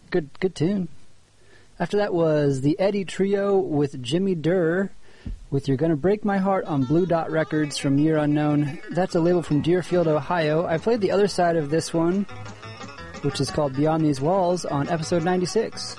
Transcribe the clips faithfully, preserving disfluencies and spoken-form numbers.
Good, good tune. After that was the Eddie Trio with Jimmy Durr with You're Gonna Break My Heart on Blue Dot Records from Year Unknown. That's a label from Deerfield, Ohio. I played the other side of this one, which is called Beyond These Walls, on episode ninety-six.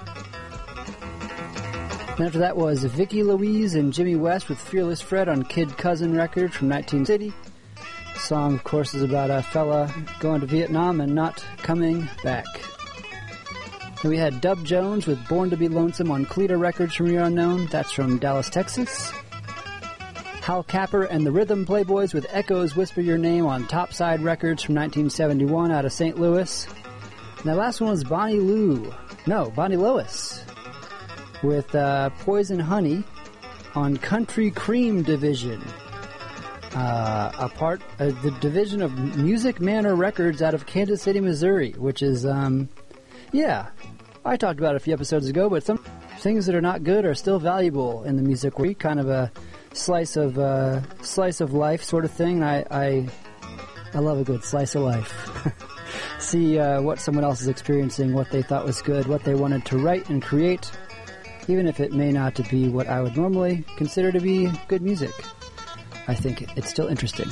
And after that was Vicky Louise and Jimmy West with Fearless Fred on Kid Cousin Records from nineteen City. The song, of course, is about a fella going to Vietnam and not coming back. And we had Dub Jones with Born to be Lonesome on Cleta Records from Year Unknown. That's from Dallas, Texas. Hal Capper and the Rhythm Playboys with Echoes Whisper Your Name on Topside Records from nineteen seventy-one out of Saint Louis. And that last one was Bonnie Lou. No, Bonnie Lois with uh, Poison Honey on Country Cream Division. Uh, a part of the division of Music Manor Records out of Kansas City, Missouri, which is, um, yeah, I talked about it a few episodes ago, but some things that are not good are still valuable in the music world. Kind of a slice of uh, slice of life sort of thing. I I, I love a good slice of life. See uh, what someone else is experiencing, what they thought was good, what they wanted to write and create, even if it may not be what I would normally consider to be good music. I think it's still interesting.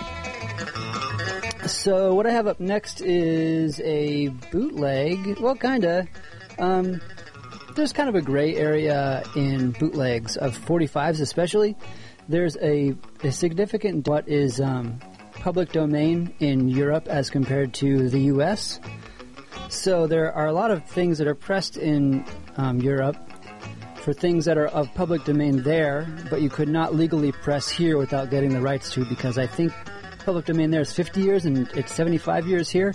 So what I have up next is a bootleg. Well, kinda. Um, there's kind of a gray area in bootlegs of forty-fives especially. There's a, a significant what is um, public domain in Europe as compared to the U S. So there are a lot of things that are pressed in um, Europe for things that are of public domain there, but you could not legally press here without getting the rights to, because I think public domain there is fifty years and it's seventy-five years here.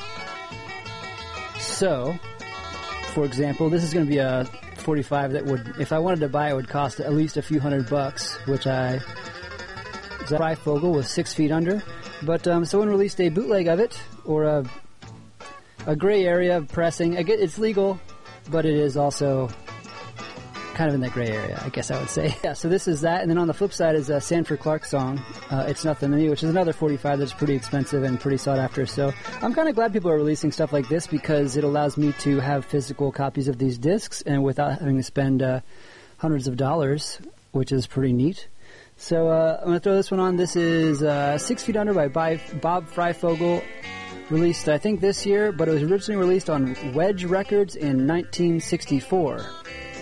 So, for example, this is going to be a forty-five that would, if I wanted to buy it, would cost at least a few hundred bucks, which I... Fogel was six feet under. But um, someone released a bootleg of it, or a, a gray area of pressing. I get, it's legal, but it is also kind of in that gray area, I guess I would say. Yeah, so this is that, and then on the flip side is a Sanford Clark song, uh, It's Nothing to Me, which is another forty-five that's pretty expensive and pretty sought after. So I'm kind of glad people are releasing stuff like this, because it allows me to have physical copies of these discs and without having to spend uh, hundreds of dollars, which is pretty neat. So uh, I'm going to throw this one on. This is uh, Six Feet Under by Bob Freifogel, released I think this year, but it was originally released on Wedge Records in nineteen sixty-four.